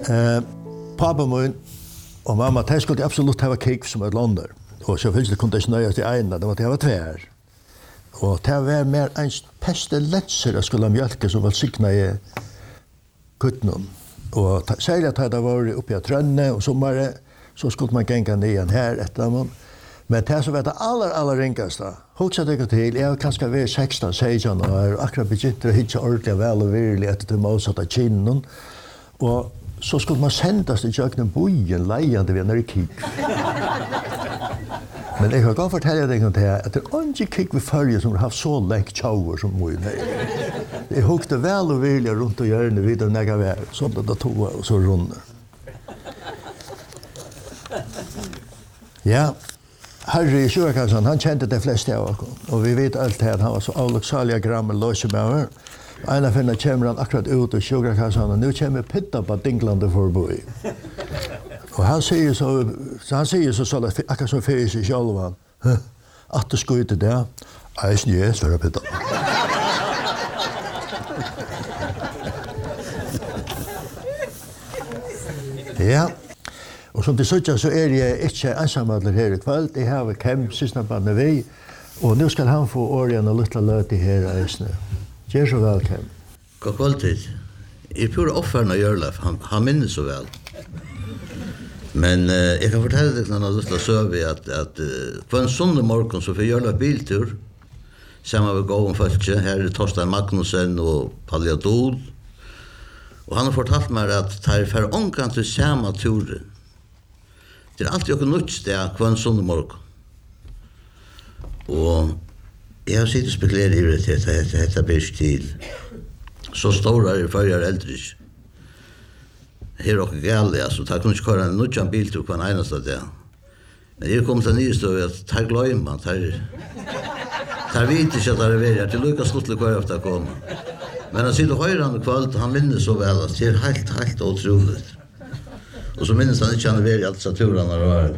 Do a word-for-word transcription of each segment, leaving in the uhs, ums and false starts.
Eh, pappa min och mamma, de skulle absolut ha kik som ett lander. Och så finns det kunde inte nöja sig ena, det var det var tvär. Och det var mer en pestilens att skulle mjölka som var signa i kuttnon. Och särskilt att det var uppe i Trönne och sommare så skulle man gänga ner här efter man. Men det som var det allra, allra ringaste, huxa det till, jag kanske var sexton, sexton och akkurat begynte att hitta ordentligt väl och virkligt efter det motsatta kinnen. Och så skulle man sändas till köknen bojen, lejande vid en kik. Men jag kan fortälja dig om det att det är inte kik vid följe som har haft så länge tjauer som bojen. Jag hukte väl och virkligt runt och hjärne vid den näga väg, så det tog och så runt. Ja. Harry Sjurakansson, han kände de flesta av oss. Och vi vet allt här, han var så avloksaliga grammar lösebäver. En av henne kommer han akkurat ut och Sjurakansson, och nu kommer Pitta på Dinglande förbi. Och han säger så, så han säger så, så akkurat så för sig själv. Att det ska inte det, jag snö, svarar Pitta. Ja. Och som det söker så är jag inte ensammadler här i kväll. Jag har Kem, systerbarnet vi. Och nu ska han få åren och lite löt i här i snö. Gör så väl, Kem. God kvalitet. Jag pur offerne Jörlef, han, han minns så väl. Men eh, jag kan fortälla dig när jag lite söver att, att uh, på en söndag morgon så får Jörlef biltur. Samma vi går om folk. Här är Torstein Magnussen och Palliadol. Och han har fortalt mig att det är för ångan till samma turen. Det är alltid något nytt där kvar en söndag morgon. Och jag har sitt och spekulerat i det att det heter bäst till. Så stora är förr äldre. Här är också galet, så tar kunde inte köra en nutjan biltur på en enaste där. Men det kom till nyheter att tar glömmer man, tar tar vi inte så att det är väl till lyckas slutt kvar efter komma. Men han sitter höjre han kvällt, han minns så väl att det är helt, helt otroligt. Och så minns han inte han väl allt så turarna det var.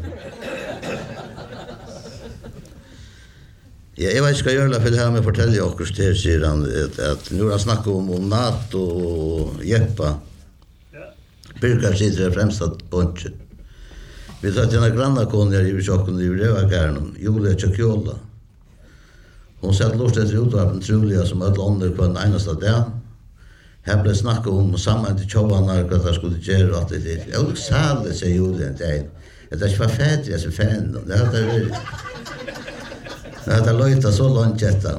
Ja, jag vet inte vad jag gör för det här med att fortälja och det säger han att, att nu har han snackat om, om Nat och Jeppa. Birkar sitter i främsta bunchen. Vi tar till en granna konjar i tjocken i Rövarkärnen, Julia Tjokjola. Hon satt lust efter utvarpen troliga som alla andra på en enaste dag. Här blev snackat om samman till tjovarna att det skulle göra allt det. Jag sa det, säger Julia en dag. Det är inte för fett, jag är fan. Det är det. Det är löjta så långt detta.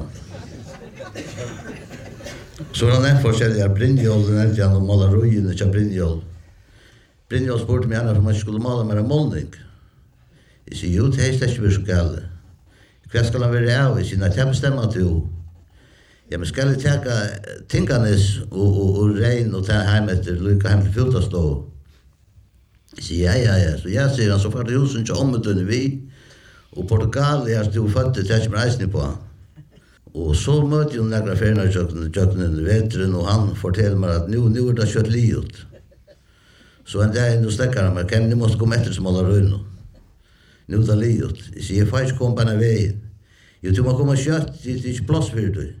Så han är forskjelliga Brynjol, den äldre och målar ruinen till Brynjol. Brynjol spurte mig gärna för man skulle måla med en målning. Jag säger, jo, det är släkt vi så galet. Hva skal han være av i sina til bestemma til? Ja, men skal jeg teka tinganes og, og, og regn og ta heim etter lykka heim til fjortastå? Jeg sier, ja, ja, ja. Så jeg sier han, så fart husen til ommetunne vi, og Portugal, jeg stod født til jeg reisning på. Og så møtte jeg nekra ferner tjøkken i vetren, og han forteller meg at nu, nu er det kjøtt liot. Så en dag, nu stekker han meg, hvem ni måste komme etter som alle røyne. Nu är det liot. Jag säger, jag får inte komma på den vägen. Jo, du må komma kött, det är inte plats för dig.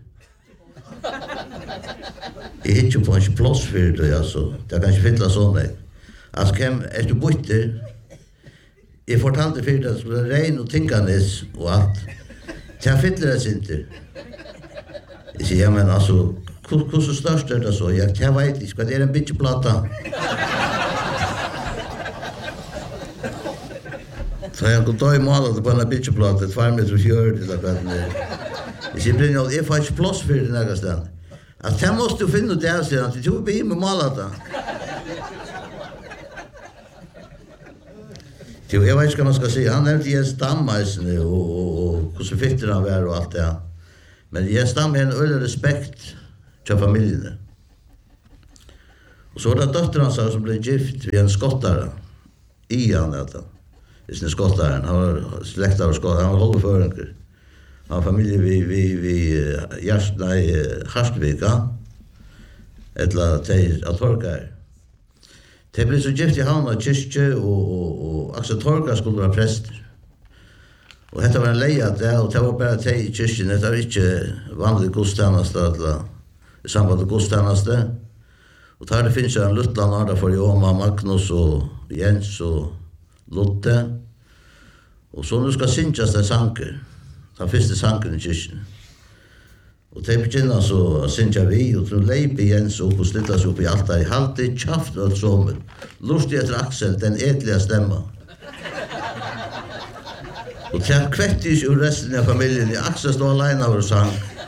Jag hittar på en plats för dig, alltså. Det kan inte fylla sån där. Alltså, kan, är du bytte? Jag fortalte för dig att det är regn och tinganes och allt. Jag fyller det inte. Jag säger, ja men alltså, hur så störst är det så? Jag, jag vet inte, det är en bitch plata. Så jag kunde ta i målet på en bitchplata, två meter fjörd eller vad det är. Jag säger, Brynjol, jag får inte plats för det några ställen. Att jag måste finna det här sedan, att jag tog be med målet. Jag vet inte vad man ska säga, han nämnde Jens Stammeisen och, och, och hur så fitter han var och allt det. Men Jens Stamm är en öll respekt till familjen. Och så var det dottern som blev gift vid en skottare. Ian heter han. Det är skottaren, han var släktare och skottare, han var hållförenkare. Han var familj vid, vid, vid Gärstna i Harstvika, eller till att Torkar. Det blev så gift i Havna kyrkje och, och, och Axel Torkar skulle vara präster. Och detta var en leja där, och det var bara till i kyrkjen, det var inte vanlig godstjäneste, eller i samband med godstjäneste. Og tar det finnes en luttland her, for Joma, Magnus og Jens og Lotte. Og så nu skal synges den sanker. Den første sanken i kyrkjen. Og det begynner så å synge vi, og så leiper Jens opp og slitter seg opp i alt der. Halte kjaft og sommer. Lustig etter Aksel, den edlige stemma. Og til kvettis ur resten av familien, Aksel stod alene over sang.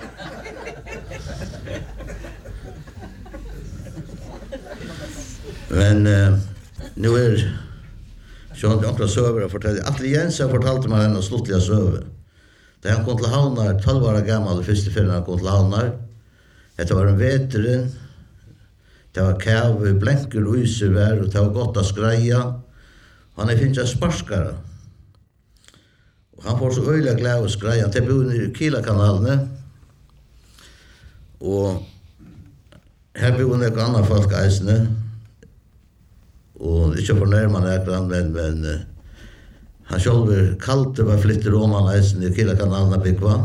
Men uh, nu er Sjån til onkla søver og forteller. Atle Jensen fortalte meg henne sluttlige søver. Da han kom til Havnar, tolv år gammel, det første ferien han kom til Havnar. Dette var en veteren. Det var kæve, blenker, lyser vær, og det var godt å skreia. Han er finnes sparskere. Og han får så øyelig glede å skreia. Han tar bo i Kila-kanalene. Og her bor noen andre folk eisene. Og ikke fornærmende ekran, men, men uh, han selv kalte var flyttet om han eisen i Kila-kanalen av Bikva.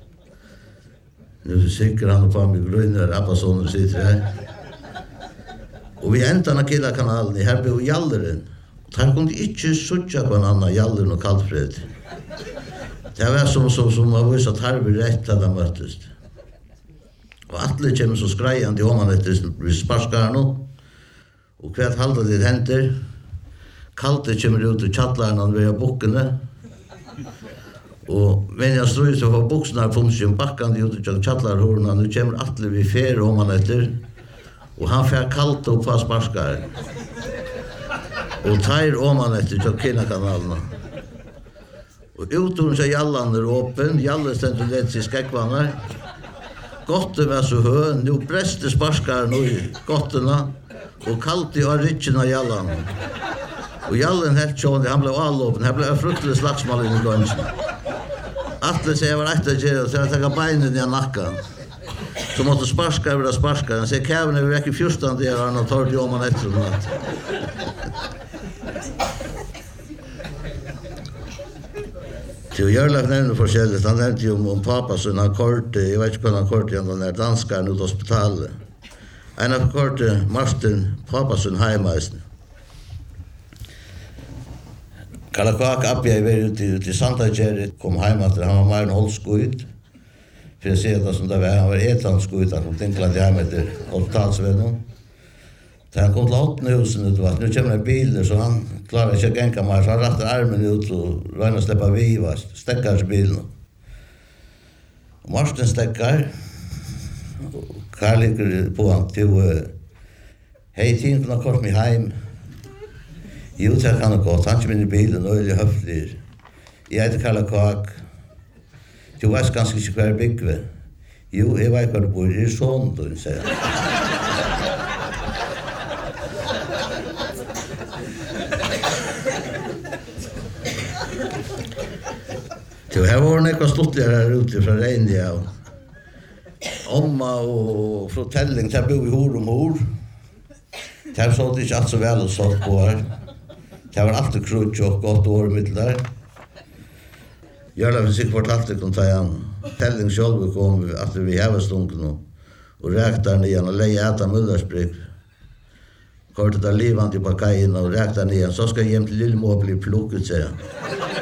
Nå sikker han på meg grunner, Abbasoner sitter her. Og vi endte han av Kila-kanalen i her bor Jalleren. Og her kunne ikke suttje på en annen Jalleren og Kaldfred. Det var som, som, som var vist at her vi rett at han møttes. Og Atle kommer så skreiende om han etter vi sparskar nå. Og hva halda det henter? Kalte kommer ut ur tjattlaren og ved bukkene. Og men jeg strøy så for buksene har funnet sin bakkende ut ur tjattlarhorene. Nå kommer Atle vi fer om han etter. Og han fer kalte opp på sparskar. Og tar om han etter til Kina-kanalene. Og utover seg Jallan er åpen. Jalle stender lett i skekvannet. Gotte var så høy. Nå breste sparskar nå i gottene. Og kallt i ritsjen av Jallan. Og Jallan helt sjående, han ble avlåpen, han ble en fruktelig slagsmål inn i gangen. Atle sier jeg var etter å gjøre, så jeg takket beinen i nakka. Så måtte sparska over sparska. Han sier, kæven er vi vekk i fjortan der, og han har tårt jo om han etter og natt. Til Jørlef nevner forskjellig, han nevnte jo om pappa, så han korte, jeg vet ikke hva han korte igjen, den der danskeren ut hospitalet. En av korte Martin Papasen heimeisen. Kalle Kvak Abja var ute i Santa Jerry, kom heim etter, han var mer enn holdskuit. For jeg ser det som det var, han var etlandskuit, han kom tinklet hjem etter hospitalsvennen. Da han kom til Hottenhusen ut, nå kommer det biler, så han klarer ikke å genka mer, så han retter armen ut og regner å slippe viva, stekkar til bilen. Og Martin stekkar, Karl ligger på han til hei tiden for han kom meg heim. Jo, det kan det godt. Han kommer inn i bilen og er høflig. Jeg heter Karl Kvak. Du vet ganske ikke hva er byggve. Jo, jeg vet hva du bor i sånn, du, sier han. Jo, her var det noe sluttligere her ute fra Reindia. Omma og fortelling, der bor vi hår om hår. Der så det ikke alt så vel og sånt på her. Der var alltid krutsk og godt år i middel der. Jørla vil sikkert fortalte om det igjen. Fortelling selv kom at vi hever stunken og rekt der ned og leie etter Møllersbrygg. Kortet der livant i bakkeien og rekt der ned. Så skal jeg hjem til Lillemå bli plukket, sier han.